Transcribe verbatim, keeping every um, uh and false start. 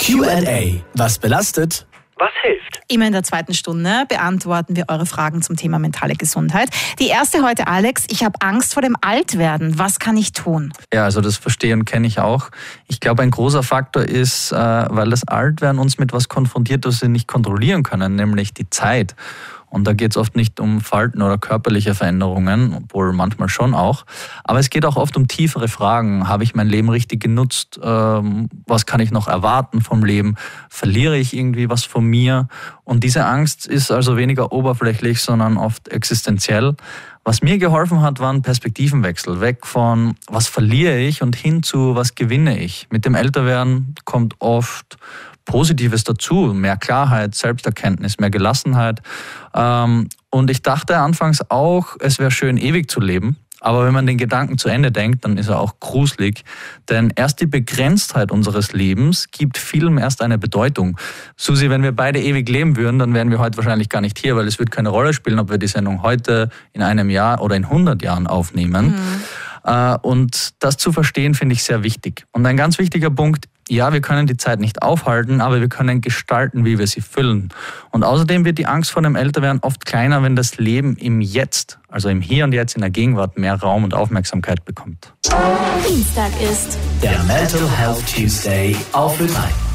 Q and A. Was belastet? Was hilft? Immer in der zweiten Stunde beantworten wir eure Fragen zum Thema mentale Gesundheit. Die erste heute, Alex. Ich habe Angst vor dem Altwerden. Was kann ich tun? Ja, also das verstehe und kenne ich auch. Ich glaube, ein großer Faktor ist, weil das Altwerden uns mit was konfrontiert, das wir nicht kontrollieren können, nämlich die Zeit. Und da geht es oft nicht um Falten oder körperliche Veränderungen, obwohl manchmal schon auch. Aber es geht auch oft um tiefere Fragen. Habe ich mein Leben richtig genutzt? Ähm, was kann ich noch erwarten vom Leben? Verliere ich irgendwie was von mir? Und diese Angst ist also weniger oberflächlich, sondern oft existenziell. Was mir geholfen hat, war ein Perspektivenwechsel. Weg von, was verliere ich und hin zu, was gewinne ich. Mit dem Älterwerden kommt oft Positives dazu, mehr Klarheit, Selbsterkenntnis, mehr Gelassenheit. Und ich dachte anfangs auch, es wäre schön, ewig zu leben. Aber wenn man den Gedanken zu Ende denkt, dann ist er auch gruselig. Denn erst die Begrenztheit unseres Lebens gibt vielem erst eine Bedeutung. Susi, wenn wir beide ewig leben würden, dann wären wir heute wahrscheinlich gar nicht hier, weil es wird keine Rolle spielen, ob wir die Sendung heute, in einem Jahr oder in hundert Jahren aufnehmen. Mhm. Und das zu verstehen, finde ich sehr wichtig. Und ein ganz wichtiger Punkt, ja, wir können die Zeit nicht aufhalten, aber wir können gestalten, wie wir sie füllen. Und außerdem wird die Angst vor dem Älterwerden oft kleiner, wenn das Leben im Jetzt, also im Hier und Jetzt, in der Gegenwart, mehr Raum und Aufmerksamkeit bekommt. Dienstag ist der Mental Health Tuesday auf Ö drei.